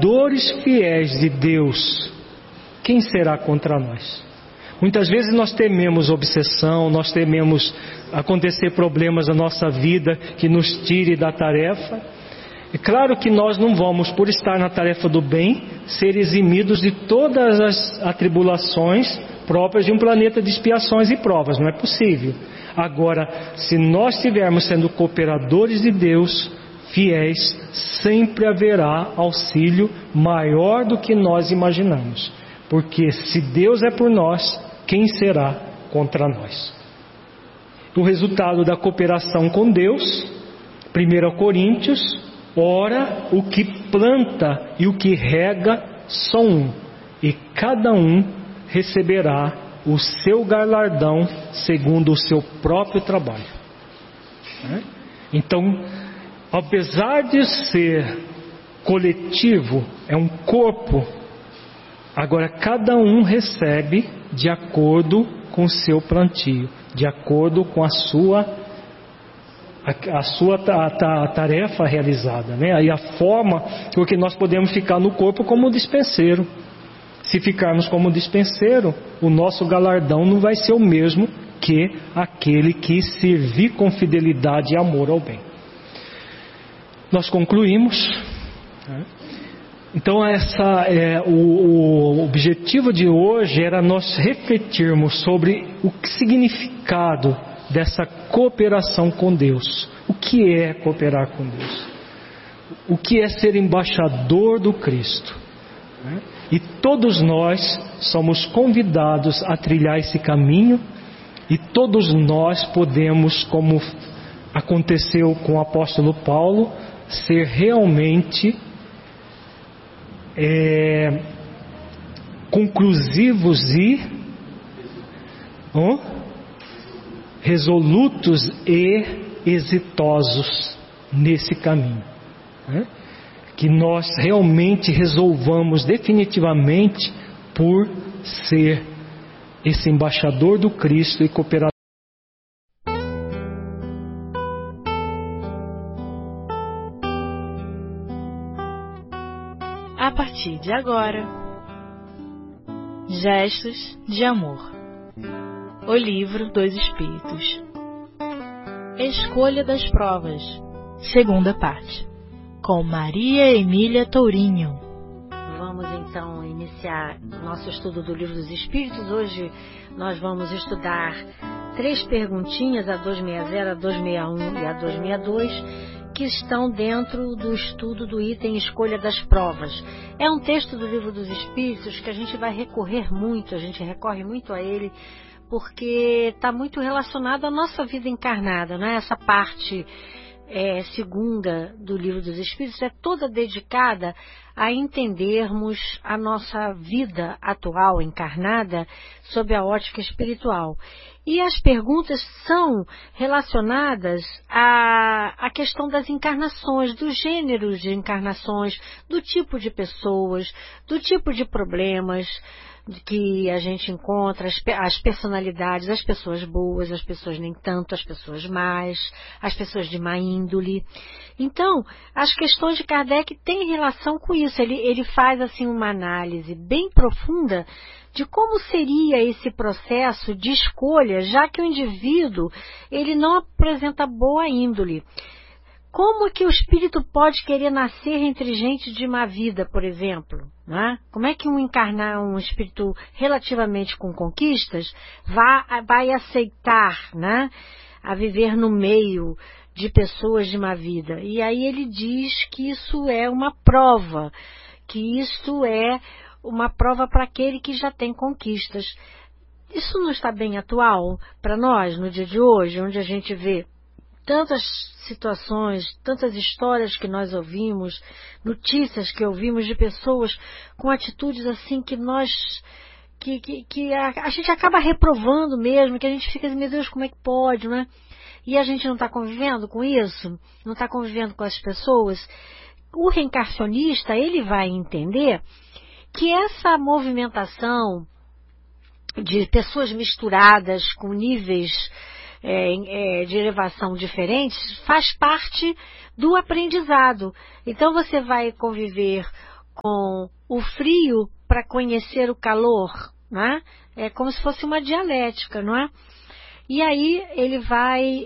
cooperadores fiéis de Deus, quem será contra nós? Muitas vezes nós tememos obsessão, nós tememos acontecer problemas na nossa vida que nos tire da tarefa. É claro que nós não vamos, por estar na tarefa do bem, ser eximidos de todas as atribulações próprias de um planeta de expiações e provas, não é possível. Agora, se nós estivermos sendo cooperadores de Deus, fiéis, sempre haverá auxílio maior do que nós imaginamos. Porque se Deus é por nós, quem será contra nós? O resultado da cooperação com Deus, 1 Coríntios, ora, o que planta e o que rega são um, e cada um receberá o seu galardão segundo o seu próprio trabalho. Então, apesar de ser coletivo, é um corpo, agora cada um recebe de acordo com o seu plantio, de acordo com a sua tarefa realizada, né? E a forma, porque nós podemos ficar no corpo como dispenseiro. Se ficarmos como dispenseiro, o nosso galardão não vai ser o mesmo que aquele que servir com fidelidade e amor ao bem. Nós concluímos. Então o objetivo de hoje era nós refletirmos sobre o significado dessa cooperação com Deus. O que é cooperar com Deus? O que é ser embaixador do Cristo? E todos nós somos convidados a trilhar esse caminho, e todos nós podemos, como aconteceu com o apóstolo Paulo, ser realmente conclusivos e resolutos e exitosos nesse caminho, né? Que nós realmente resolvamos definitivamente por ser esse embaixador do Cristo e cooperador. A partir de agora, Gestos de Amor. O Livro dos Espíritos. Escolha das Provas. Segunda parte. Com Maria Emília Tourinho. Vamos então iniciar nosso estudo do Livro dos Espíritos. Hoje nós vamos estudar 3 perguntinhas, a 260, a 261 e a 262, que estão dentro do estudo do item Escolha das Provas. É um texto do Livro dos Espíritos que a gente vai recorrer muito, a gente recorre muito a ele, porque está muito relacionado à nossa vida encarnada, né? Essa parte segunda do Livro dos Espíritos é toda dedicada a entendermos a nossa vida atual encarnada sob a ótica espiritual. E as perguntas são relacionadas à questão das encarnações, dos gêneros de encarnações, do tipo de pessoas, do tipo de problemas que a gente encontra, as personalidades, as pessoas boas, as pessoas nem tanto, as pessoas más, as pessoas de má índole. Então, as questões de Kardec têm relação com isso. Ele faz assim uma análise bem profunda de como seria esse processo de escolha, já que o indivíduo ele não apresenta boa índole. Como que o espírito pode querer nascer entre gente de má vida, por exemplo? Né? Como é que um espírito relativamente com conquistas vai aceitar, né, a viver no meio de pessoas de má vida? E aí ele diz que isso é uma prova, que isso é uma prova para aquele que já tem conquistas. Isso não está bem atual para nós no dia de hoje, onde a gente vê tantas situações, tantas histórias que nós ouvimos, notícias que ouvimos de pessoas com atitudes assim que a gente acaba reprovando mesmo, que a gente fica assim, meu Deus, como é que pode, né? E a gente não está convivendo com isso, não está convivendo com as pessoas. O reencarnacionista, ele vai entender que essa movimentação de pessoas misturadas com níveis de elevação diferentes faz parte do aprendizado. Então você vai conviver com o frio para conhecer o calor, né? É como se fosse uma dialética, não é? E aí ele vai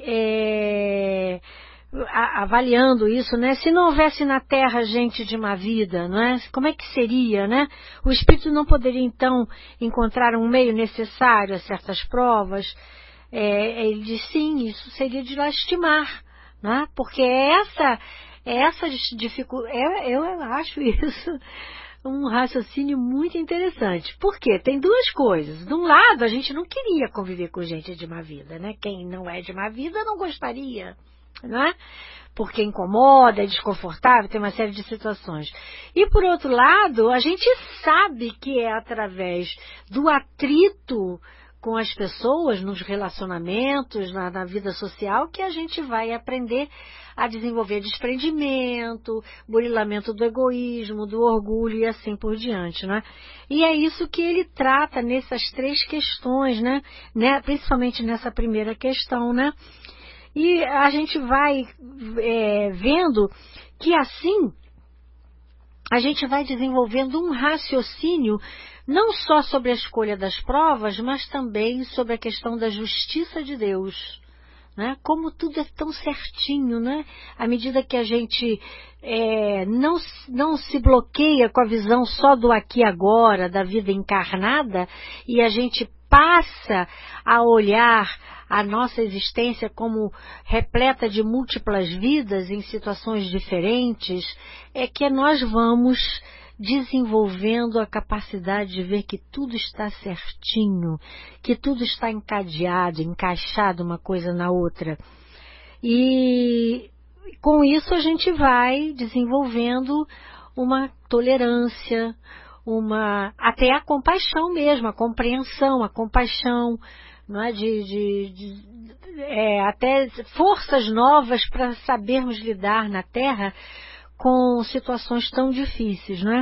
avaliando isso, né? Se não houvesse na Terra gente de má vida, não é? Como é que seria, né? O espírito não poderia então encontrar um meio necessário a certas provas? Ele diz sim, isso seria de lastimar, né? Porque essa dificuldade, eu acho isso um raciocínio muito interessante. Por quê? Tem duas coisas. De um lado, a gente não queria conviver com gente de má vida, né? Quem não é de má vida não gostaria, não é? Porque incomoda, é desconfortável, tem uma série de situações. E por outro lado, a gente sabe que é através do atrito com as pessoas, nos relacionamentos, na vida social, que a gente vai aprender a desenvolver desprendimento, burilamento do egoísmo, do orgulho e assim por diante, né? E é isso que ele trata nessas três questões, né? Principalmente nessa primeira questão, né? E a gente vai vendo que assim a gente vai desenvolvendo um raciocínio não só sobre a escolha das provas, mas também sobre a questão da justiça de Deus, né? Como tudo é tão certinho, né? À medida que a gente não se bloqueia com a visão só do aqui e agora, da vida encarnada, e a gente passa a olhar a nossa existência como repleta de múltiplas vidas em situações diferentes, é que nós vamos desenvolvendo a capacidade de ver que tudo está certinho, que tudo está encadeado, encaixado uma coisa na outra. E com isso a gente vai desenvolvendo uma tolerância, até a compaixão mesmo, a compreensão, a compaixão, não é? Até forças novas para sabermos lidar na Terra com situações tão difíceis, não é?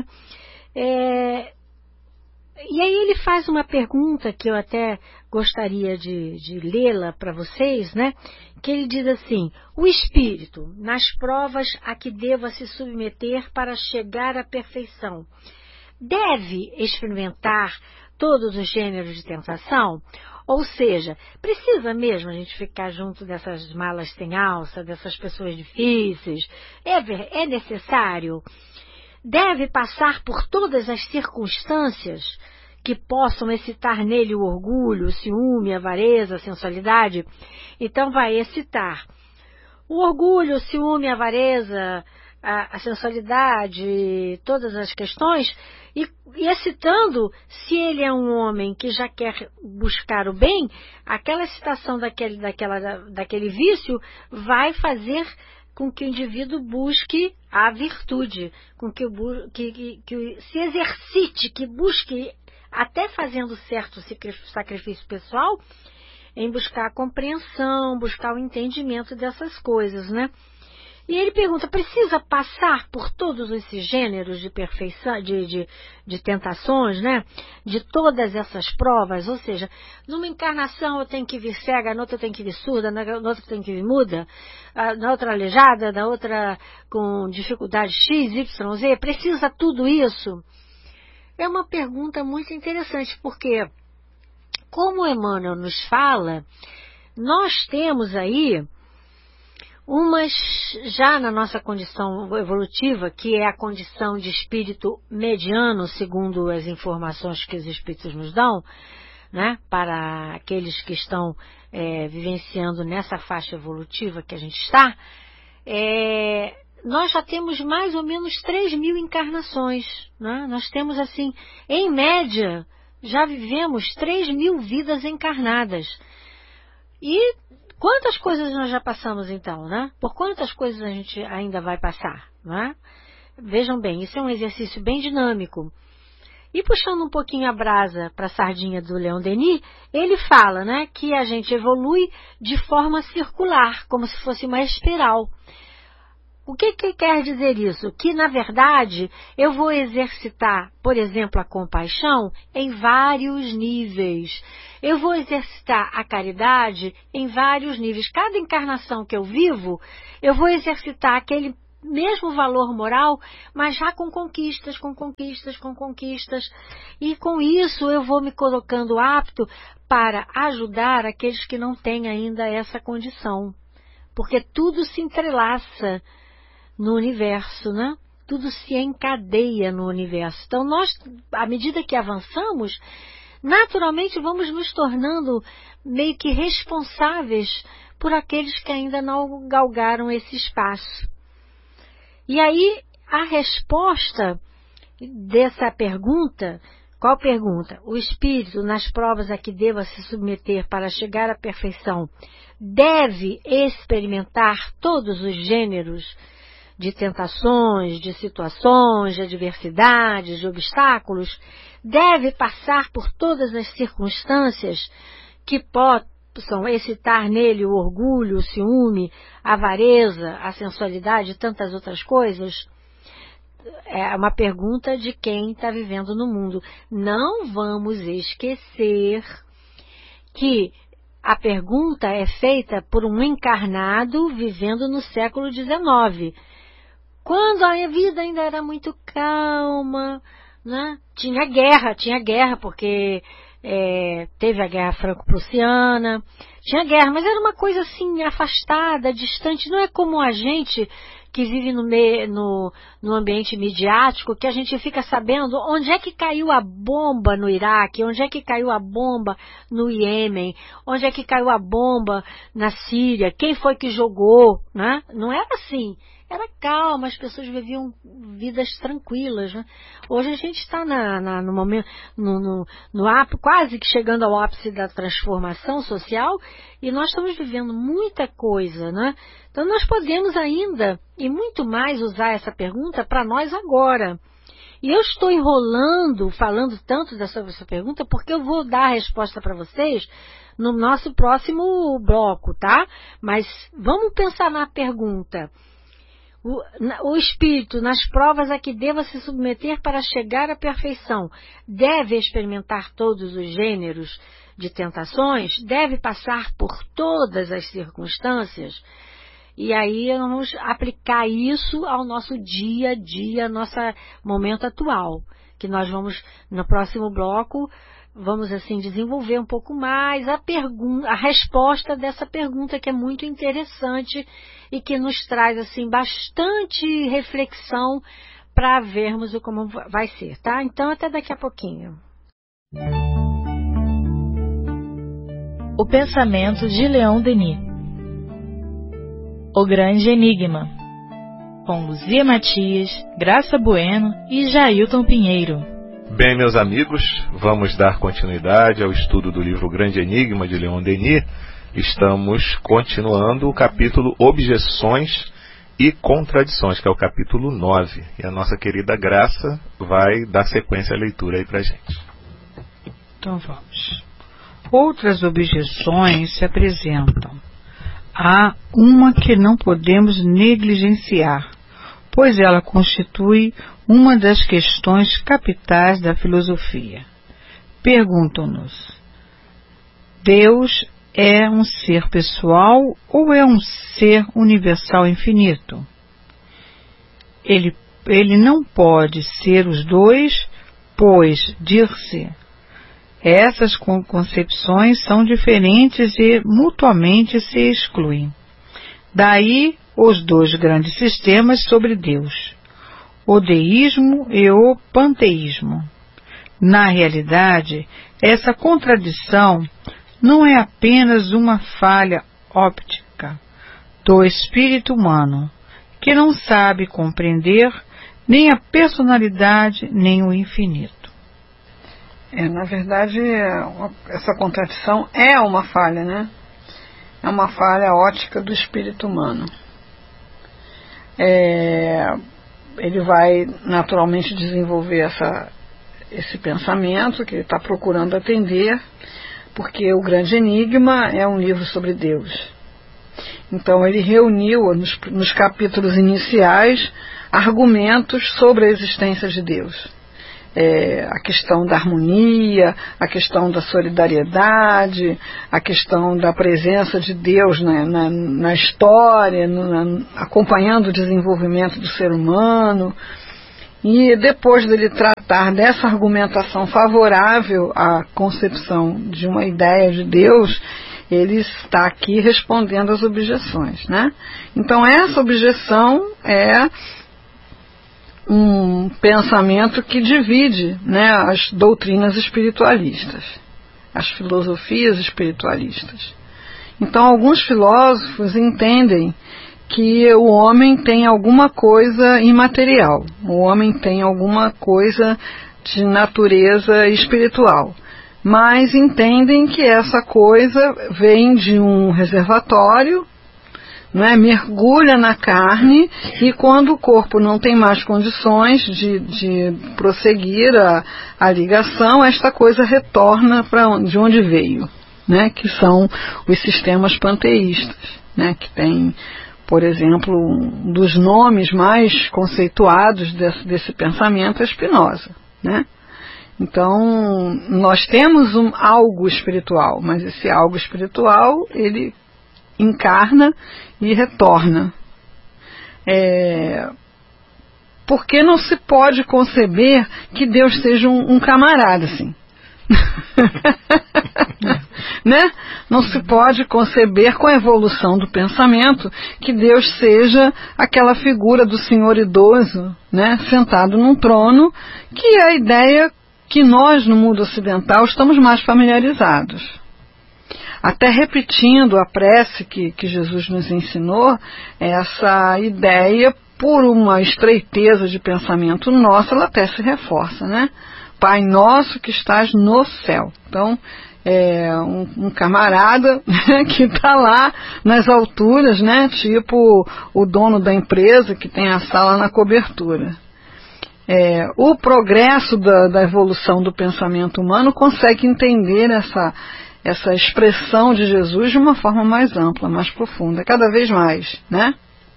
E aí ele faz uma pergunta que eu até gostaria de lê-la para vocês, né? Que ele diz assim: o espírito, nas provas a que deva se submeter para chegar à perfeição, deve experimentar todos os gêneros de tentação? Ou seja, precisa mesmo a gente ficar junto dessas malas sem alça, dessas pessoas difíceis? É necessário? Deve passar por todas as circunstâncias que possam excitar nele o orgulho, o ciúme, a avareza, a sensualidade? Então vai excitar o orgulho, o ciúme, a avareza, a sensualidade, todas as questões, e excitando, se ele é um homem que já quer buscar o bem, aquela excitação daquele vício vai fazer com que o indivíduo busque a virtude, com que se exercite, que busque, até fazendo certo sacrifício pessoal, em buscar a compreensão, buscar o entendimento dessas coisas, né? E ele pergunta: precisa passar por todos esses gêneros de perfeição, de tentações, né? De todas essas provas? Ou seja, numa encarnação eu tenho que vir cega, na outra eu tenho que vir surda, na outra eu tenho que vir muda, na outra aleijada, na outra com dificuldade X, Y, Z. Precisa tudo isso? É uma pergunta muito interessante, porque, como Emmanuel nos fala, nós temos aí já na nossa condição evolutiva, que é a condição de espírito mediano, segundo as informações que os espíritos nos dão, né, para aqueles que estão vivenciando nessa faixa evolutiva que a gente está, nós já temos mais ou menos 3.000 encarnações, né? Nós temos, assim, em média, já vivemos 3.000 vidas encarnadas. E quantas coisas nós já passamos então, né? Por quantas coisas a gente ainda vai passar, né? Vejam bem, isso é um exercício bem dinâmico. E puxando um pouquinho a brasa para a sardinha do Leon Denis, ele fala, né, que a gente evolui de forma circular, como se fosse uma espiral. O que quer dizer isso? Que, na verdade, eu vou exercitar, por exemplo, a compaixão em vários níveis. Eu vou exercitar a caridade em vários níveis. Cada encarnação que eu vivo, eu vou exercitar aquele mesmo valor moral, mas já com conquistas. E com isso eu vou me colocando apto para ajudar aqueles que não têm ainda essa condição. Porque tudo se entrelaça no universo, né? Tudo se encadeia no universo. Então nós, à medida que avançamos, naturalmente vamos nos tornando meio que responsáveis por aqueles que ainda não galgaram esse espaço. E aí, a resposta dessa pergunta, qual pergunta? O espírito, nas provas a que deva se submeter para chegar à perfeição, deve experimentar todos os gêneros de tentações, de situações, de adversidades, de obstáculos, deve passar por todas as circunstâncias que possam excitar nele o orgulho, o ciúme, a avareza, a sensualidade e tantas outras coisas? É uma pergunta de quem está vivendo no mundo. Não vamos esquecer que a pergunta é feita por um encarnado vivendo no século XIX, quando a vida ainda era muito calma, né? Tinha guerra, porque teve a guerra franco-prussiana, tinha guerra, mas era uma coisa assim, afastada, distante. Não é como a gente que vive no ambiente midiático, que a gente fica sabendo onde é que caiu a bomba no Iraque, onde é que caiu a bomba no Iêmen, onde é que caiu a bomba na Síria, quem foi que jogou, né? Não era assim. Era calma, as pessoas viviam vidas tranquilas, né? Hoje a gente está no momento, quase que chegando ao ápice da transformação social, e nós estamos vivendo muita coisa, né? Então nós podemos ainda, e muito mais, usar essa pergunta para nós agora. E eu estou enrolando, falando tanto sobre essa pergunta, porque eu vou dar a resposta para vocês no nosso próximo bloco, tá? Mas vamos pensar na pergunta. O espírito, nas provas a que deva se submeter para chegar à perfeição, deve experimentar todos os gêneros de tentações, deve passar por todas as circunstâncias. E aí vamos aplicar isso ao nosso dia a dia, nosso momento atual, que nós vamos, no próximo bloco, vamos assim desenvolver um pouco mais a resposta dessa pergunta, que é muito interessante e que nos traz assim bastante reflexão para vermos como vai ser, tá? Então até daqui a pouquinho. O pensamento de Leon Denis. O Grande Enigma, com Luzia Matias, Graça Bueno e Jailton Pinheiro. Bem, meus amigos, vamos dar continuidade ao estudo do livro Grande Enigma, de Leon Denis. Estamos continuando o capítulo Objeções e Contradições, que é o capítulo 9. E a nossa querida Graça vai dar sequência à leitura aí pra gente. Então vamos. Outras objeções se apresentam. Há uma que não podemos negligenciar, pois ela constitui uma das questões capitais da filosofia. Perguntam-nos: Deus é um ser pessoal ou é um ser universal infinito? Ele não pode ser os dois, pois, dir-se, essas concepções são diferentes e mutuamente se excluem. Daí os dois grandes sistemas sobre Deus, o deísmo e o panteísmo. Na realidade, essa contradição não é apenas uma falha óptica do espírito humano, que não sabe compreender nem a personalidade nem o infinito. Na verdade, essa contradição é uma falha, né? É uma falha ótica do espírito humano. Ele vai naturalmente desenvolver esse pensamento que ele está procurando atender, porque o Grande Enigma é um livro sobre Deus. Então ele reuniu nos capítulos iniciais argumentos sobre a existência de Deus. a questão da harmonia, a questão da solidariedade, a questão da presença de Deus na história, acompanhando o desenvolvimento do ser humano. E depois dele tratar dessa argumentação favorável à concepção de uma ideia de Deus, ele está aqui respondendo às objeções, né? Então essa objeção é um pensamento que divide, né, as doutrinas espiritualistas, as filosofias espiritualistas. Então alguns filósofos entendem que o homem tem alguma coisa imaterial, o homem tem alguma coisa de natureza espiritual, mas entendem que essa coisa vem de um reservatório, né, mergulha na carne, e quando o corpo não tem mais condições de prosseguir a ligação, esta coisa retorna de onde veio, né, que são os sistemas panteístas, né, que tem, por exemplo, um dos nomes mais conceituados desse pensamento é Spinoza, né? Então, nós temos algo espiritual, mas esse algo espiritual, ele encarna e retorna. Porque não se pode conceber que Deus seja um camarada, assim. Né? Não se pode conceber, com a evolução do pensamento, que Deus seja aquela figura do senhor idoso, né, sentado num trono, que é a ideia que nós no mundo ocidental estamos mais familiarizados. Até repetindo a prece que Jesus nos ensinou, essa ideia, por uma estreiteza de pensamento nossa, ela até se reforça, né? Pai nosso que estás no céu. Então, é um camarada, né, que está lá nas alturas, né, tipo o dono da empresa que tem a sala na cobertura. O progresso da evolução do pensamento humano consegue entender essa expressão de Jesus de uma forma mais ampla, mais profunda, cada vez mais, né?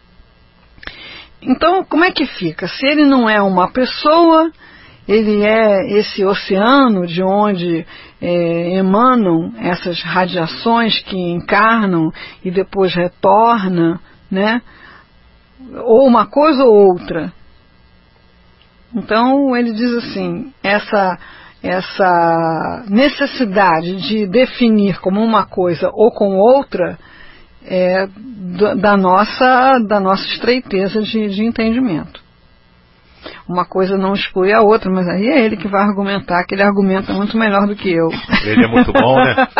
Então, como é que fica? Se ele não é uma pessoa, ele é esse oceano de onde emanam essas radiações que encarnam e depois retornam, né? Ou uma coisa ou outra. Então ele diz assim, essa necessidade de definir como uma coisa ou com outra é da nossa estreiteza de entendimento. Uma coisa não exclui a outra, mas aí é ele que vai argumentar, que ele argumenta muito melhor do que eu. Ele é muito bom, né?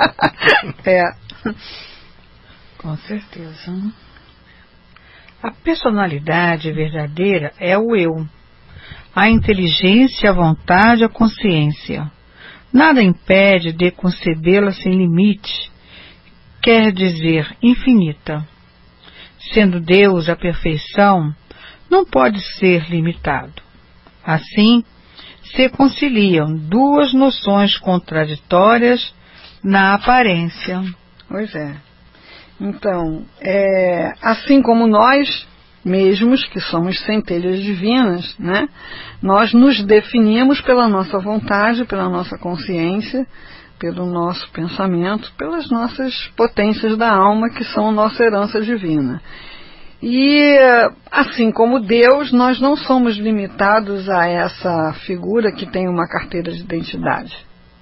Com certeza. A personalidade verdadeira é o eu. A inteligência, a vontade, a consciência. Nada impede de concebê-la sem limite, quer dizer infinita. Sendo Deus a perfeição, não pode ser limitado. Assim, se conciliam duas noções contraditórias na aparência. Pois é. Então, assim como nós mesmos, que somos centelhas divinas, né, nós nos definimos pela nossa vontade, pela nossa consciência, pelo nosso pensamento, pelas nossas potências da alma, que são nossa herança divina. E assim como Deus, nós não somos limitados a essa figura que tem uma carteira de identidade.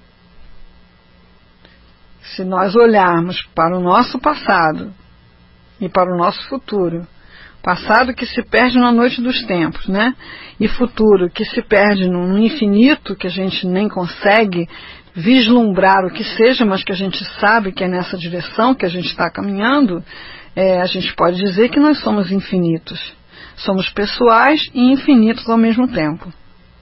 Se nós olharmos para o nosso passado e para o nosso futuro, passado que se perde na noite dos tempos, né? E futuro que se perde no infinito, que a gente nem consegue vislumbrar o que seja, mas que a gente sabe que é nessa direção que a gente está caminhando, a gente pode dizer que nós somos infinitos. Somos pessoais e infinitos ao mesmo tempo.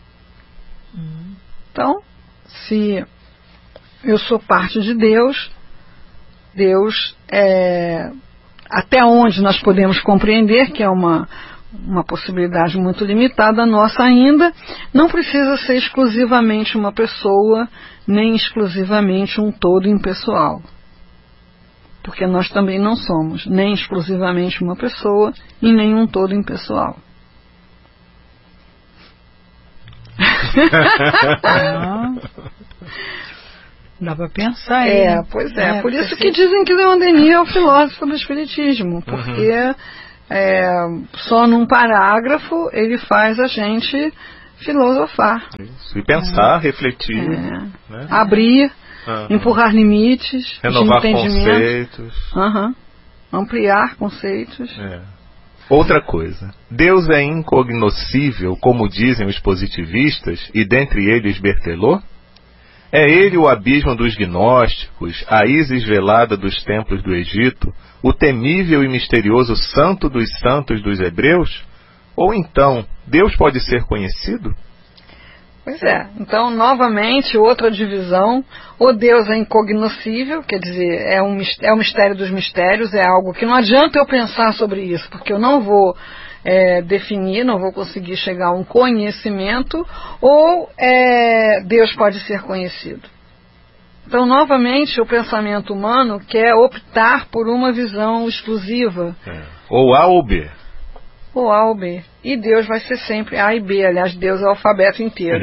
Então, se eu sou parte de Deus, Deus é... Até onde nós podemos compreender, que é uma possibilidade muito limitada nossa ainda, não precisa ser exclusivamente uma pessoa, nem exclusivamente um todo impessoal. Porque nós também não somos nem exclusivamente uma pessoa e nem um todo impessoal. Dá para pensar aí. Pois é. Por isso que dizem que Leon Denis é o filósofo do Espiritismo, porque só num parágrafo ele faz a gente filosofar. Isso. E pensar, refletir, né? Abrir, empurrar limites, renovar de entendimento. conceitos. Ampliar conceitos. Outra coisa, Deus é incognoscível, como dizem os positivistas, e dentre eles Berthelot? É ele o abismo dos gnósticos, a Ísis velada dos templos do Egito, o temível e misterioso santo dos santos dos hebreus? Ou então, Deus pode ser conhecido? Pois é. Então, novamente, outra divisão. O Deus é incognoscível, quer dizer, é o mistério dos mistérios, é algo que não adianta eu pensar sobre isso, porque eu não vou definir, não vou conseguir chegar a um conhecimento, ou Deus pode ser conhecido. Então, novamente, o pensamento humano quer optar por uma visão exclusiva. Ou A ou B. Ou A ou B. E Deus vai ser sempre A e B. Aliás, Deus é o alfabeto inteiro.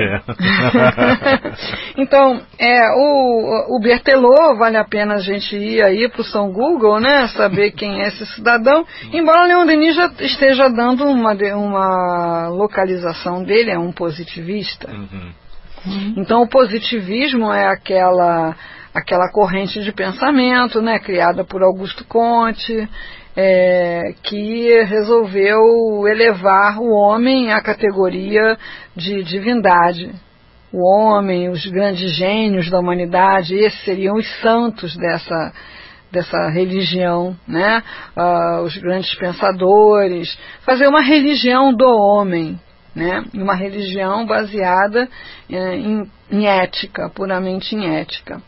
Então, o Berthelot, vale a pena a gente ir aí para o São Google, né? Saber quem é esse cidadão. Embora Leon Denis já esteja dando uma localização dele, é um positivista. Então, o positivismo é aquela corrente de pensamento, né? Criada por Augusto Comte, que resolveu elevar o homem à categoria de divindade. O homem, os grandes gênios da humanidade, esses seriam os santos dessa religião, né? Os grandes pensadores, fazer uma religião do homem, né? Uma religião baseada em ética, puramente em ética.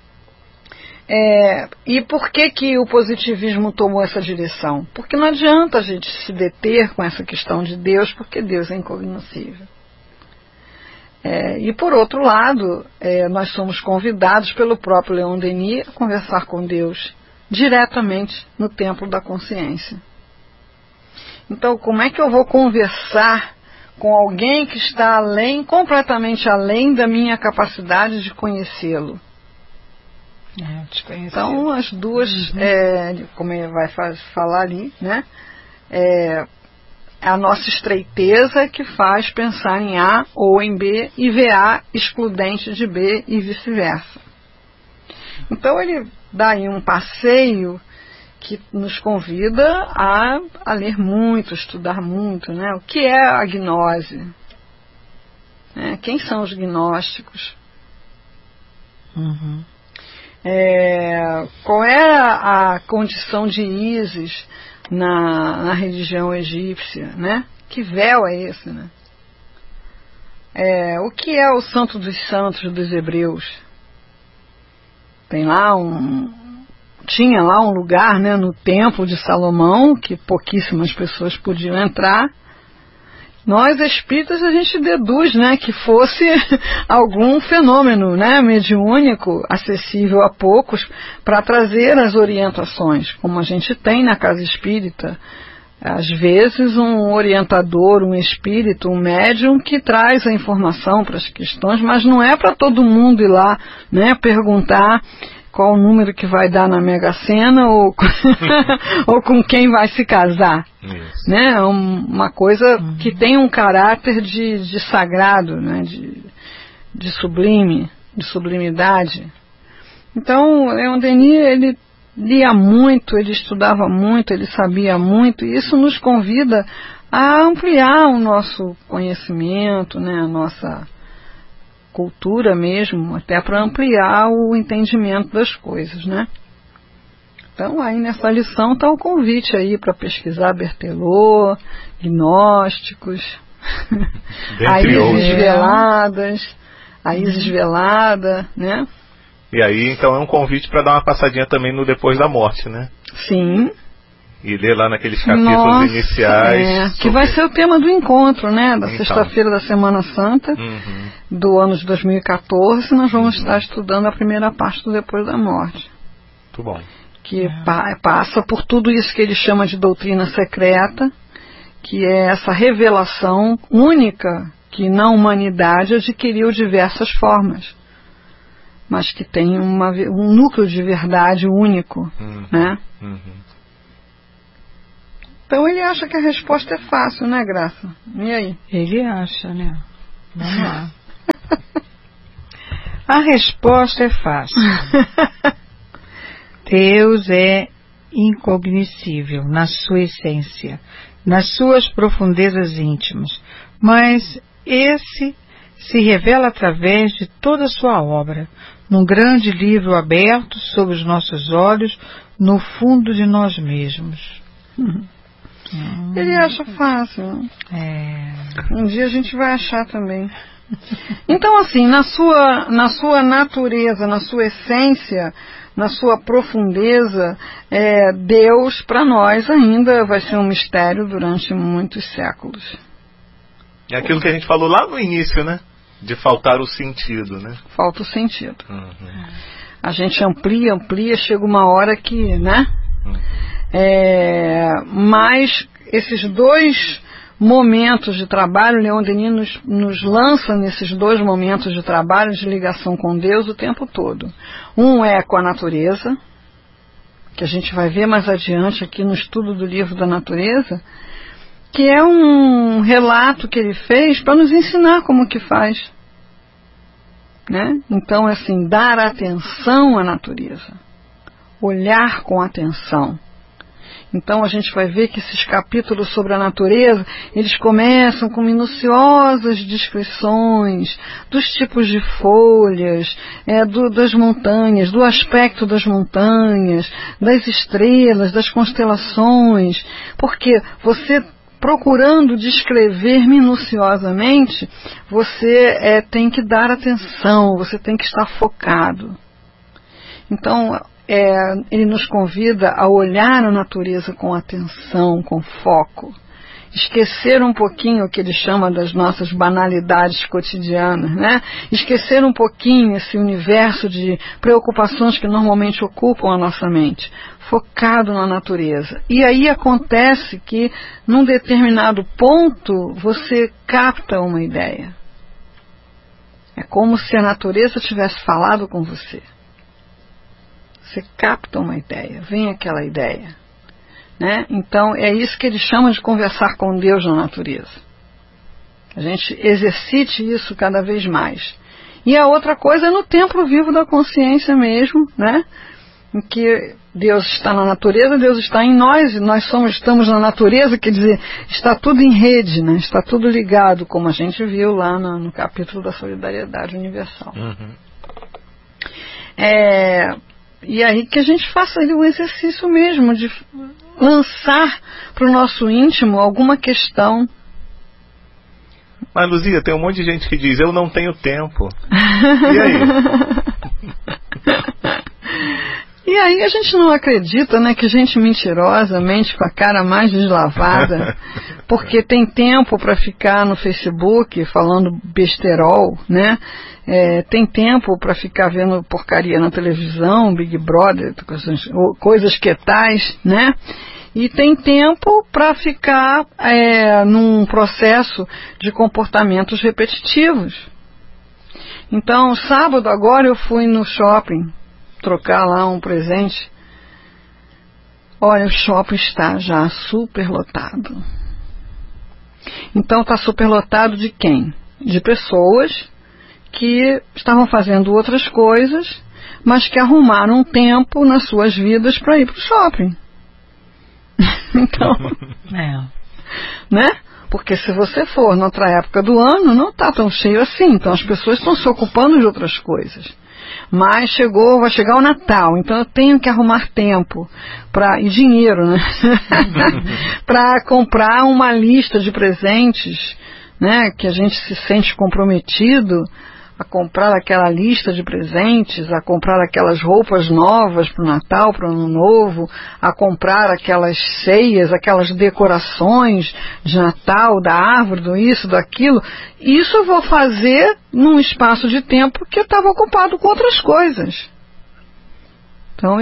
E por que o positivismo tomou essa direção? Porque não adianta a gente se deter com essa questão de Deus, porque Deus é incognoscível. E por outro lado, nós somos convidados pelo próprio Leon Denis a conversar com Deus diretamente no templo da consciência. Então, como é que eu vou conversar com alguém que está completamente além da minha capacidade de conhecê-lo? Então, as duas, como ele vai falar ali, né? A nossa estreiteza que faz pensar em A ou em B e ver A excludente de B e vice-versa. Então, ele dá aí um passeio que nos convida a ler muito, estudar muito, né? O que é a gnose? Quem são os gnósticos? Qual era a condição de Ísis na religião egípcia, né? Que véu é esse, né? O que é o santo dos santos dos hebreus? Tinha lá um lugar, né, no templo de Salomão, que pouquíssimas pessoas podiam entrar. Nós, espíritas, a gente deduz, né, que fosse algum fenômeno, né, mediúnico, acessível a poucos, para trazer as orientações, como a gente tem na casa espírita. Às vezes um orientador, um espírito, um médium que traz a informação para as questões, mas não é para todo mundo ir lá, né, perguntar qual o número que vai dar na Mega Sena ou com quem vai se casar. Isso. Né? Uma coisa que tem um caráter de sagrado, né? de sublime, de sublimidade. Então, Leon Denis, ele lia muito, ele estudava muito, ele sabia muito, e isso nos convida a ampliar o nosso conhecimento, né? A nossa cultura mesmo, até para ampliar o entendimento das coisas, né? Então, aí nessa lição está o convite aí para pesquisar Berthelot, gnósticos, a Ísis velada, né? E aí, então, é um convite para dar uma passadinha também no Depois da Morte, né? Sim. E ler lá naqueles capítulos iniciais. Que vai ser o tema do encontro, né? Da sexta-feira da Semana Santa, do ano de 2014, nós vamos estar estudando a primeira parte do Depois da Morte. Muito bom. Que passa por tudo isso que ele chama de doutrina secreta, que é essa revelação única que na humanidade adquiriu diversas formas, mas que tem um núcleo de verdade único, né? Então ele acha que a resposta é fácil, né, Graça? E aí? Ele acha, né? Vamos lá. A resposta é fácil. Deus é incognoscível na sua essência, nas suas profundezas íntimas, mas esse se revela através de toda a sua obra, num grande livro aberto sob os nossos olhos, no fundo de nós mesmos. Ele acha fácil. Um dia a gente vai achar também. Então, assim, na sua natureza, na sua essência, na sua profundeza, Deus para nós ainda vai ser um mistério durante muitos séculos. É aquilo que a gente falou lá no início, né? De faltar o sentido, né? Falta o sentido. A gente amplia, chega uma hora que, né? Mas esses dois momentos de trabalho, Leon Denis nos lança nesses dois momentos de trabalho de ligação com Deus o tempo todo. Um é com a natureza, que a gente vai ver mais adiante aqui no estudo do livro da natureza, que é um relato que ele fez para nos ensinar como que faz, né? Então, assim, dar atenção à natureza, olhar com atenção. Então a gente vai ver que esses capítulos sobre a natureza, eles começam com minuciosas descrições dos tipos de folhas, das montanhas, do aspecto das montanhas, das estrelas, das constelações, porque você, procurando descrever minuciosamente, você tem que dar atenção, você tem que estar focado. Então, ele nos convida a olhar a natureza com atenção, com foco. Esquecer um pouquinho o que ele chama das nossas banalidades cotidianas, né? Esquecer um pouquinho esse universo de preocupações que normalmente ocupam a nossa mente, focado na natureza. E aí acontece que, num determinado ponto, você capta uma ideia. É como se a natureza tivesse falado com você. Você capta uma ideia, vem aquela ideia, né? Então é isso que ele chama de conversar com Deus na natureza. A gente exercite isso cada vez mais. E a outra coisa é no templo vivo da consciência mesmo, né? Em que Deus está na natureza, Deus está em nós, e nós estamos na natureza, quer dizer, está tudo em rede, né? Está tudo ligado, como a gente viu lá no capítulo da solidariedade universal. E aí que a gente faça o exercício mesmo de lançar para o nosso íntimo alguma questão. Mas, Luzia, tem um monte de gente que diz, eu não tenho tempo. E aí? E aí a gente não acredita, né, que gente mentirosa mente com a cara mais deslavada, porque tem tempo para ficar no Facebook falando besterol, né? Tem tempo para ficar vendo porcaria na televisão, Big Brother, coisas que tais, né? E tem tempo para ficar num processo de comportamentos repetitivos. Então, sábado agora eu fui no shopping trocar lá um presente. Olha, o shopping está já super lotado. Então está super lotado de quem? De pessoas que estavam fazendo outras coisas, mas que arrumaram um tempo nas suas vidas para ir para o shopping. Então, né? Porque se você for noutra época do ano, não está tão cheio assim. Então as pessoas estão se ocupando de outras coisas. Mas vai chegar o Natal, então eu tenho que arrumar tempo e dinheiro, né? Para comprar uma lista de presentes, né? Que a gente se sente comprometido a comprar aquela lista de presentes, a comprar aquelas roupas novas para o Natal, para o Ano Novo, a comprar aquelas ceias, aquelas decorações de Natal, da árvore, do isso, daquilo. Isso eu vou fazer num espaço de tempo que eu estava ocupado com outras coisas. Então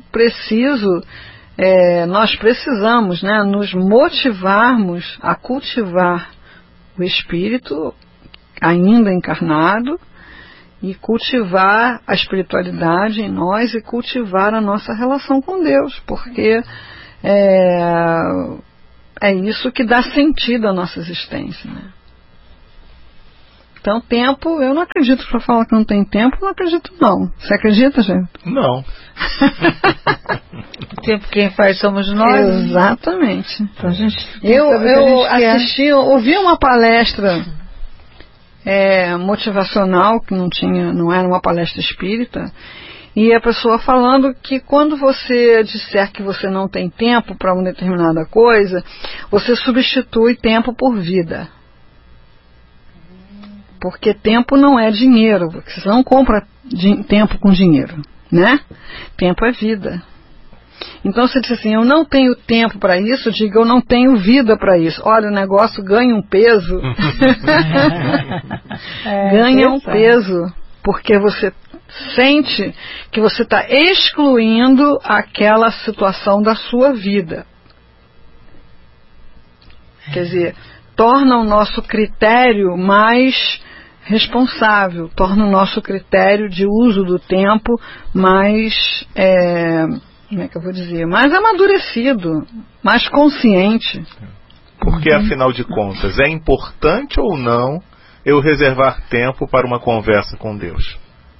nós precisamos, né, nos motivarmos a cultivar o espírito ainda encarnado, e cultivar a espiritualidade em nós e cultivar a nossa relação com Deus, porque é isso que dá sentido à nossa existência, né? Então, tempo, eu não acredito, para falar que não tem tempo, não acredito não. Você acredita, gente? Não. O tempo quem faz somos nós. Exatamente. Então, a gente Eu ouvi uma palestra motivacional, que não era uma palestra espírita, e a pessoa falando que quando você disser que você não tem tempo para uma determinada coisa, você substitui tempo por vida. Porque tempo não é dinheiro, você não compra tempo com dinheiro, né? Tempo é vida. Então, se diz assim, eu não tenho tempo para isso, diga, eu não tenho vida para isso. Olha, o negócio ganha um peso. Ganha um peso, porque você sente que você está excluindo aquela situação da sua vida. Quer dizer, torna o nosso critério mais responsável, torna o nosso critério de uso do tempo mais, como é que eu vou dizer, mais amadurecido, mais consciente. Porque, afinal de contas, é importante ou não eu reservar tempo para uma conversa com Deus?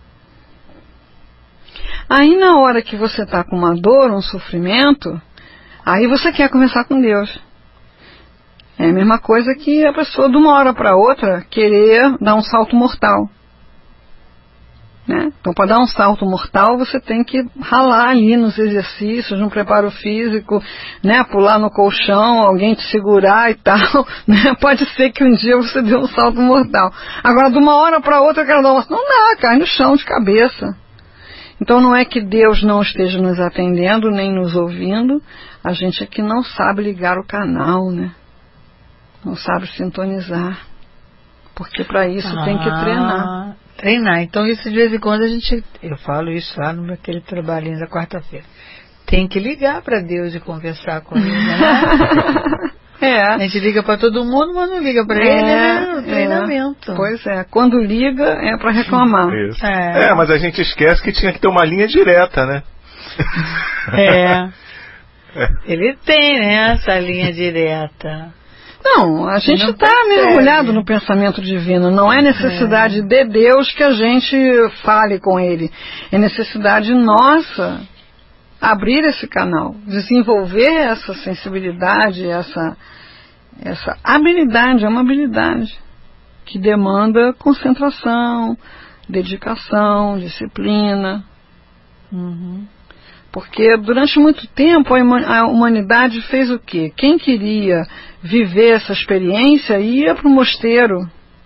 Aí, na hora que você está com uma dor, um sofrimento, aí você quer conversar com Deus. É a mesma coisa que a pessoa, de uma hora para outra, querer dar um salto mortal. Né? Então, para dar um salto mortal, você tem que ralar ali nos exercícios, no preparo físico, né? Pular no colchão, alguém te segurar e tal. Né? Pode ser que um dia você dê um salto mortal. Agora, de uma hora para outra, eu quero dar uma... Não dá, cai no chão de cabeça. Então, não é que Deus não esteja nos atendendo, nem nos ouvindo, a gente é que não sabe ligar o canal, né? Não sabe sintonizar. Porque para isso tem que treinar. Treinar. Então, isso de vez em quando eu falo isso lá no aquele trabalhinho da quarta-feira. Tem que ligar para Deus e conversar com Ele, né? A gente liga para todo mundo, mas não liga para Ele, né? Treinamento. Pois é. Quando liga, é para reclamar. Isso. Mas a gente esquece que tinha que ter uma linha direta, né? Ele tem, né? Essa linha direta. Não, a gente está mergulhado no pensamento divino. Não é necessidade de Deus que a gente fale com Ele. É necessidade nossa abrir esse canal, desenvolver essa sensibilidade, essa habilidade. É uma habilidade que demanda concentração, dedicação, disciplina. Porque durante muito tempo a humanidade fez o quê? Quem queria viver essa experiência ia para o mosteiro.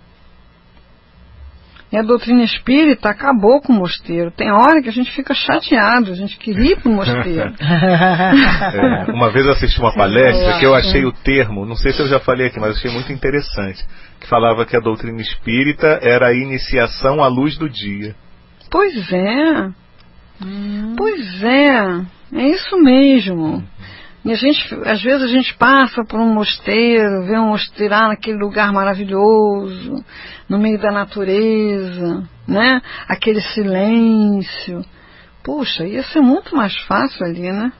E a doutrina espírita acabou com o mosteiro. Tem hora que a gente fica chateado, a gente queria ir para o mosteiro. Uma vez eu assisti uma palestra que eu achei o termo, não sei se eu já falei aqui, mas achei muito interessante, que falava que a doutrina espírita era a iniciação à luz do dia. Pois é. Pois é isso mesmo. E às vezes a gente passa por um mosteiro, vê um mosteiro naquele lugar maravilhoso, no meio da natureza, né? Aquele silêncio. Puxa, ia ser muito mais fácil ali, né?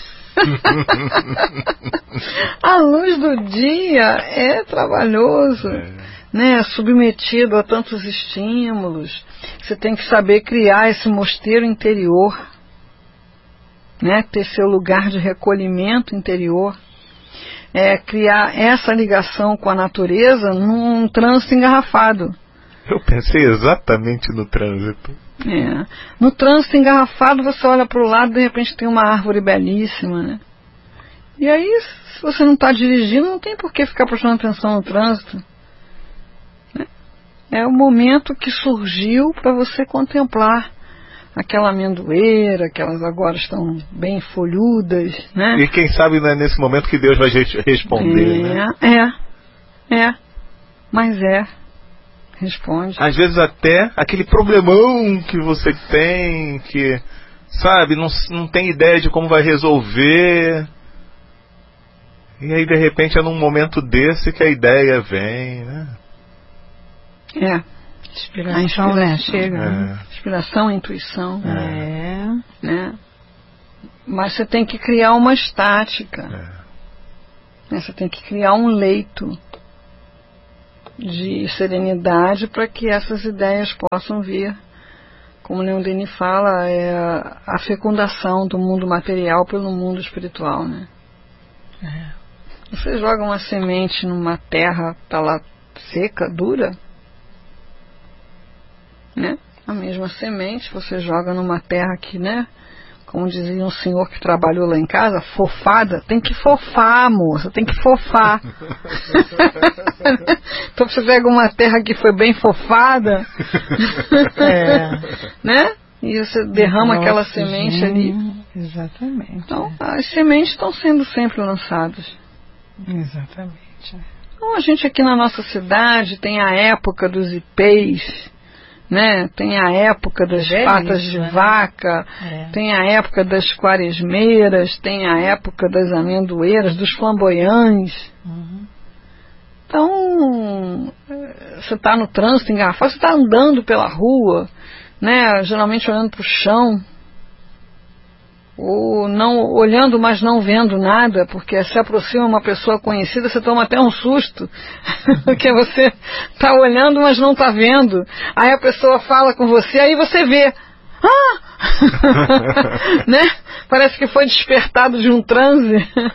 A luz do dia é trabalhoso, né? Submetido a tantos estímulos. Você tem que saber criar esse mosteiro interior, né? Ter seu lugar de recolhimento interior, criar essa ligação com a natureza num trânsito engarrafado. Eu pensei exatamente no trânsito. No trânsito engarrafado você olha para o lado, de repente tem uma árvore belíssima, né? E aí, se você não está dirigindo, não tem por que ficar prestando atenção no trânsito. É o momento que surgiu para você contemplar aquela amendoeira, que elas agora estão bem folhudas, né? E quem sabe não é nesse momento que Deus vai responder, né? Mas responde. Às vezes até aquele problemão que você tem, que, sabe, não tem ideia de como vai resolver. E aí de repente é num momento desse que a ideia vem, né? Inspiração, né? Chega. Inspiração, intuição. Né? Mas você tem que criar uma estática. Você tem que criar um leito de serenidade para que essas ideias possam vir. Como Leon Denis fala, é a fecundação do mundo material pelo mundo espiritual, né? Você joga uma semente numa terra, tá lá seca, dura, né? A mesma semente você joga numa terra que, né? Como dizia um senhor que trabalhou lá em casa, fofada, tem que fofar, moça, tem que fofar. Então você pega uma terra que foi bem fofada, né? E você derrama aquela semente ali. Exatamente. Então, as sementes estão sendo sempre lançadas. Exatamente. Então, a gente aqui na nossa cidade tem a época dos ipês, né? Tem a época das patas de vaca, tem a época das quaresmeiras, tem a época das amendoeiras, dos flamboyãs. Então, você está no trânsito engarrafado, você está andando pela rua, né? Geralmente olhando para o chão, ou não olhando, mas não vendo nada, porque se aproxima uma pessoa conhecida, você toma até um susto, porque você está olhando, mas não está vendo. Aí a pessoa fala com você, aí você vê. Né? Parece que foi despertado de um transe.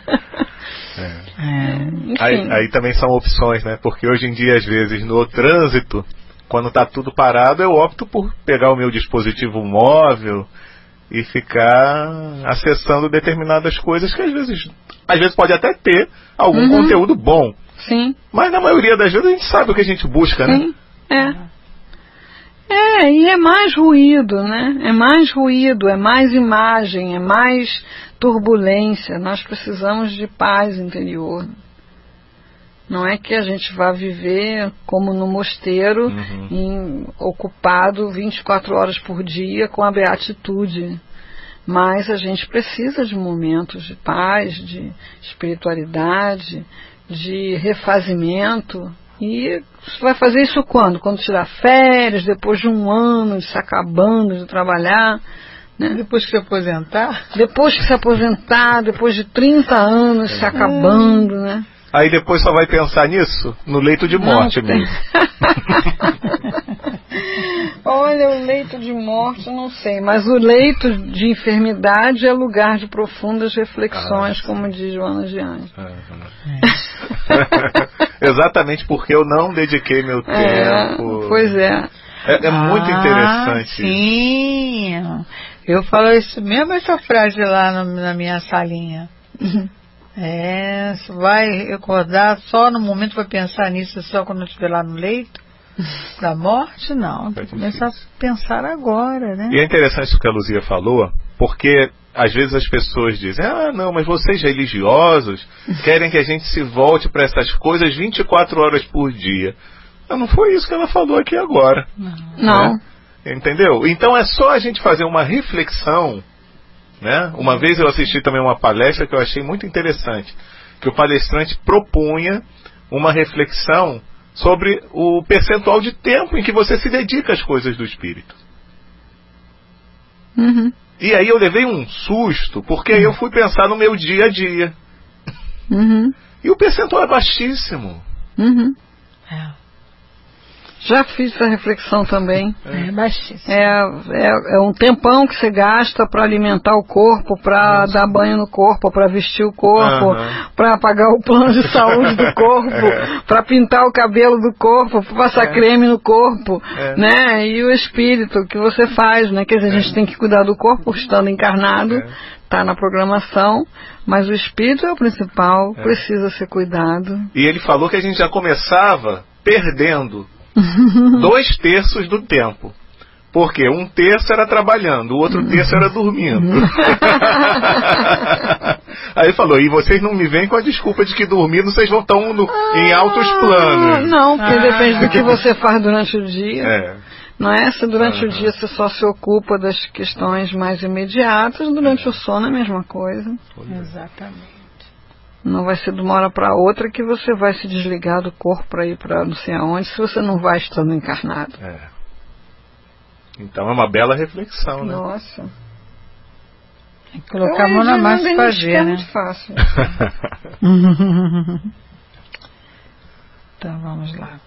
Aí também são opções, né? Porque hoje em dia, às vezes, no trânsito, quando está tudo parado, eu opto por pegar o meu dispositivo móvel e ficar acessando determinadas coisas que às vezes pode até ter algum conteúdo bom. Sim. Mas na maioria das vezes a gente sabe o que a gente busca, né? E é mais ruído, né? É mais ruído, é mais imagem, é mais turbulência. Nós precisamos de paz interior. Não é que a gente vá viver como no mosteiro, ocupado 24 horas por dia com a beatitude. Mas a gente precisa de momentos de paz, de espiritualidade, de refazimento. E você vai fazer isso quando? Quando tirar férias, depois de um ano de se acabando de trabalhar, né? Depois que se aposentar? Depois que se aposentar, depois de 30 anos se acabando, né? Aí depois só vai pensar nisso no leito de morte mesmo. Olha, o leito de morte, não sei, mas o leito de enfermidade é lugar de profundas reflexões, como diz Joana de Anjos. Exatamente porque eu não dediquei meu tempo. Pois é. É muito interessante. Sim, eu falo isso mesmo, essa frase lá na minha salinha. Você vai acordar só no momento, vai pensar nisso só quando estiver lá no leito da morte? Não, tem que começar a pensar agora, né? E é interessante isso que a Luzia falou, porque às vezes as pessoas dizem, não, mas vocês religiosos querem que a gente se volte para essas coisas 24 horas por dia. Não foi isso que ela falou aqui agora. Não. Né? Entendeu? Então é só a gente fazer uma reflexão, né? Uma vez eu assisti também uma palestra que eu achei muito interessante, que o palestrante propunha uma reflexão sobre o percentual de tempo em que você se dedica às coisas do espírito. E aí eu levei um susto, porque aí eu fui pensar no meu dia a dia. E o percentual é baixíssimo. Já fiz essa reflexão também. É baixíssimo. É um tempão que você gasta para alimentar o corpo, para dar banho no corpo, para vestir o corpo, para pagar o plano de saúde do corpo, para pintar o cabelo do corpo, para passar creme no corpo, né? E o espírito que você faz, né? Quer dizer, a gente tem que cuidar do corpo estando encarnado, tá na programação, mas o espírito é o principal, precisa ser cuidado. E ele falou que a gente já começava perdendo 2/3 do tempo. Porque 1/3 era trabalhando, o outro terço era dormindo. Aí ele falou, e vocês não me vêm com a desculpa de que dormindo vocês vão estar em altos planos. Não, porque depende do que você faz durante o dia. Não é? Se durante o dia você só se ocupa das questões mais imediatas, durante o sono é a mesma coisa. Exatamente. Não vai ser de uma hora para outra que você vai se desligar do corpo para ir para não sei aonde, se você não vai estando encarnado. Então é uma bela reflexão, né? Nossa. Tem que colocar a mão na massa e fazer, né? É muito fácil. Então vamos lá.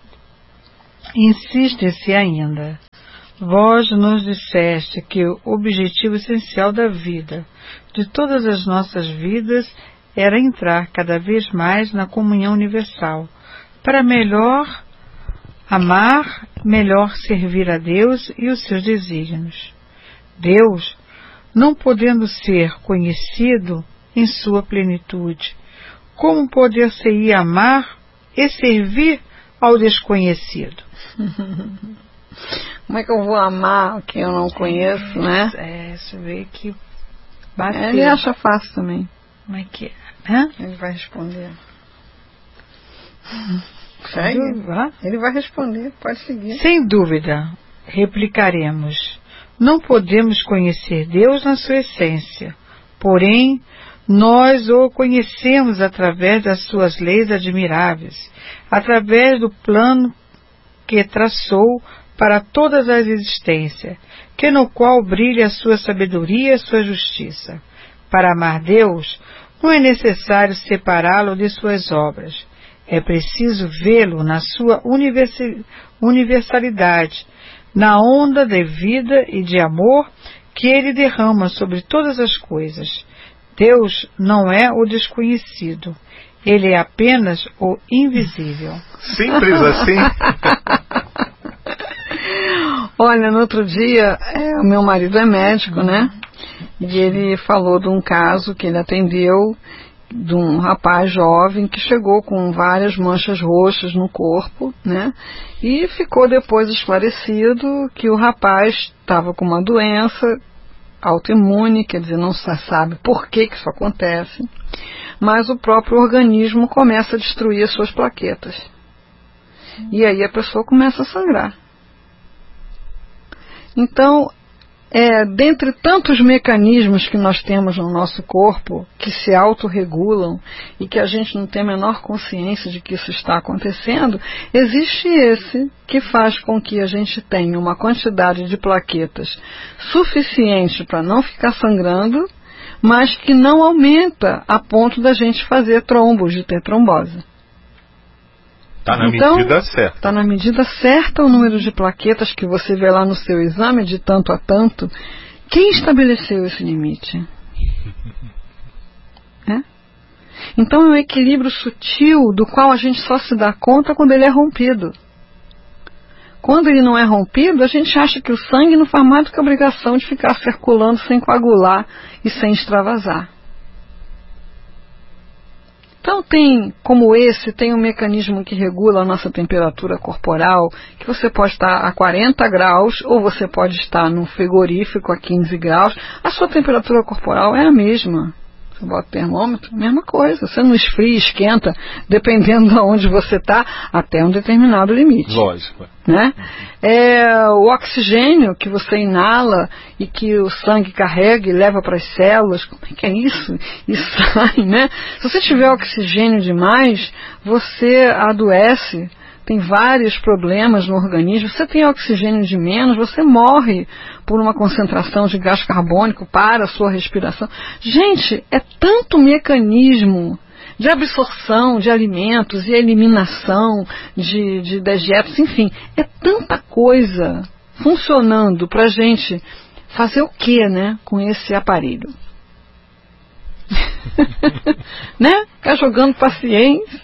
Insiste-se ainda. Vós nos disseste que o objetivo essencial da vida, de todas as nossas vidas, era entrar cada vez mais na comunhão universal, para melhor amar, melhor servir a Deus e os seus desígnios. Deus, não podendo ser conhecido em sua plenitude, como poder-se-ia amar e servir ao desconhecido? Como é que eu vou amar o que eu não conheço, né? Você vê que bateu. Ele acha fácil também. Como é que é? Ele vai responder. Segue? Ele vai responder, pode seguir. Sem dúvida, replicaremos. Não podemos conhecer Deus na sua essência, porém, nós o conhecemos através das suas leis admiráveis, através do plano que traçou para todas as existências, que no qual brilha a sua sabedoria e a sua justiça. Para amar Deus, não é necessário separá-lo de suas obras. É preciso vê-lo na sua universalidade, na onda de vida e de amor que ele derrama sobre todas as coisas. Deus não é o desconhecido, ele é apenas o invisível. Simples assim. Olha, no outro dia, o meu marido é médico, né? E ele falou de um caso que ele atendeu de um rapaz jovem que chegou com várias manchas roxas no corpo, né? E ficou depois esclarecido que o rapaz estava com uma doença autoimune, quer dizer, não se sabe por que isso acontece, mas o próprio organismo começa a destruir as suas plaquetas. E aí a pessoa começa a sangrar. Então, dentre tantos mecanismos que nós temos no nosso corpo, que se autorregulam e que a gente não tem a menor consciência de que isso está acontecendo, existe esse que faz com que a gente tenha uma quantidade de plaquetas suficiente para não ficar sangrando, mas que não aumenta a ponto da gente fazer trombos, de ter trombose. Está na medida certa. Está na medida certa o número de plaquetas que você vê lá no seu exame, de tanto a tanto. Quem estabeleceu esse limite? Então é um equilíbrio sutil do qual a gente só se dá conta quando ele é rompido. Quando ele não é rompido, a gente acha que o sangue não faz mais do que a obrigação de ficar circulando sem coagular e sem extravasar. Então tem um mecanismo que regula a nossa temperatura corporal, que você pode estar a 40 graus ou você pode estar num frigorífico a 15 graus, a sua temperatura corporal é a mesma. Você bota o termômetro, mesma coisa, você não esfria, esquenta, dependendo de onde você está, até um determinado limite. Lógico. Né? O oxigênio que você inala e que o sangue carrega e leva para as células, como é que é isso? E sai, né? Se você tiver oxigênio demais, você adoece, tem vários problemas no organismo. Se você tem oxigênio de menos, você morre por uma concentração de gás carbônico para a sua respiração. Gente, é tanto mecanismo de absorção de alimentos e eliminação de dejetos, enfim, é tanta coisa funcionando para a gente fazer o que, né, com esse aparelho? Né? Ficar jogando paciência.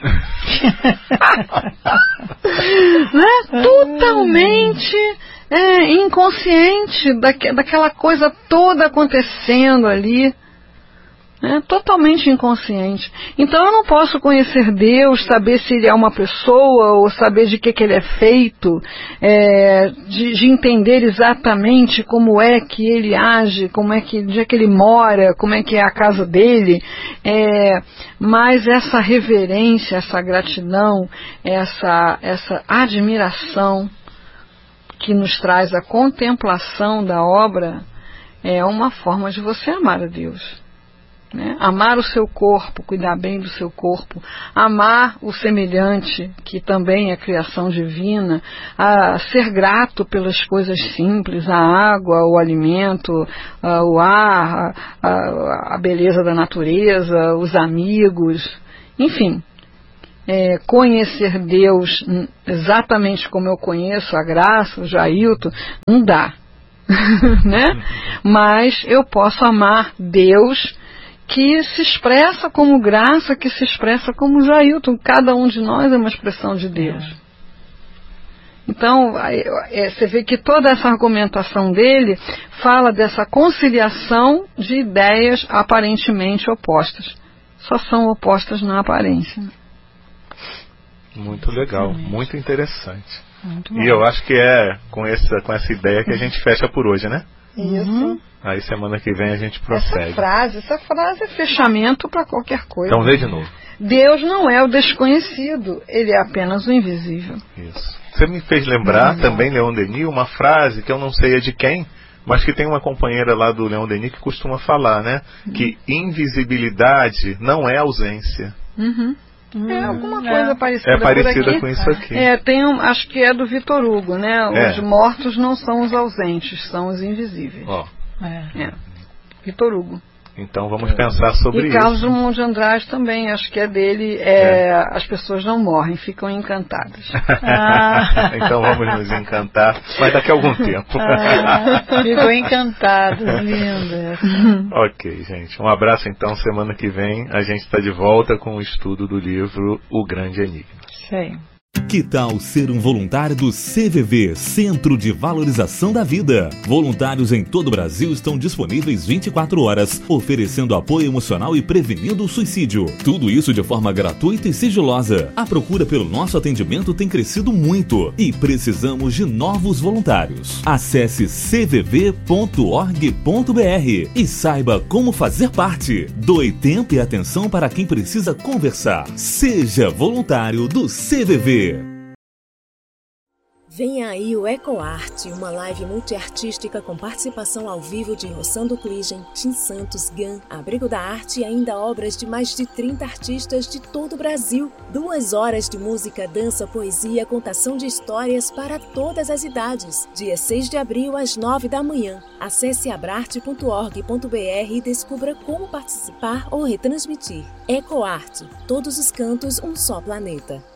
Né? Totalmente inconsciente daquela coisa toda acontecendo ali. Totalmente inconsciente. Então eu não posso conhecer Deus, saber se ele é uma pessoa ou saber de que ele é feito, de entender exatamente como é que ele age, onde é que ele mora, como é que é a casa dele, mas essa reverência, essa gratidão, essa admiração que nos traz a contemplação da obra é uma forma de você amar a Deus. né? Amar o seu corpo, cuidar bem do seu corpo, amar o semelhante, que também é criação divina, a ser grato pelas coisas simples, a água, o alimento, o ar, a beleza da natureza, os amigos, enfim. Conhecer Deus exatamente como eu conheço a Graça, o Jailton, não dá. Né? Mas eu posso amar Deus, que se expressa como Graça, que se expressa como Jailton. Cada um de nós é uma expressão de Deus. Então, você vê que toda essa argumentação dele fala dessa conciliação de ideias aparentemente opostas. Só são opostas na aparência. Muito legal, muito interessante. E eu acho que é com essa ideia que a gente fecha por hoje, né? Isso. Aí semana que vem a gente prossegue. Essa frase é fechamento para qualquer coisa. Então lê de novo. Deus não é o desconhecido, ele é apenas o invisível. Isso. Você me fez lembrar também, Leon Denis, uma frase que eu não sei de quem, mas que tem uma companheira lá do Leon Denis que costuma falar, né? Que invisibilidade não é ausência. Alguma coisa parecida. É parecida com isso aqui. Acho que é do Vitor Hugo, né? Os mortos não são os ausentes, são os invisíveis. Vitor Hugo. Então vamos pensar sobre isso. E Carlos Drummond de Andrade também, acho que é dele. As pessoas não morrem, ficam encantadas. Então vamos nos encantar, mas daqui a algum tempo. Ficou encantado, linda. Ok, gente. Um abraço então. Semana que vem a gente está de volta com o estudo do livro O Grande Enigma. Isso aí. Que tal ser um voluntário do CVV, Centro de Valorização da Vida? Voluntários em todo o Brasil estão disponíveis 24 horas, oferecendo apoio emocional e prevenindo o suicídio. Tudo isso de forma gratuita e sigilosa. A procura pelo nosso atendimento tem crescido muito e precisamos de novos voluntários. Acesse cvv.org.br e saiba como fazer parte. Doe tempo e atenção para quem precisa conversar. Seja voluntário do CVV. Venha aí o EcoArt, uma live multiartística com participação ao vivo de Rossando Kligen, Tim Santos, Gan, Abrigo da Arte e ainda obras de mais de 30 artistas de todo o Brasil. 2 horas de música, dança, poesia, contação de histórias para todas as idades. Dia 6 de abril, às 9 da manhã. Acesse abrarte.org.br e descubra como participar ou retransmitir. EcoArt, todos os cantos, um só planeta.